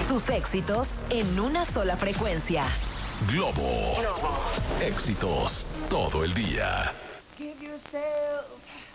Tus éxitos en una sola frecuencia. Globo. Éxitos todo el día. Give yourself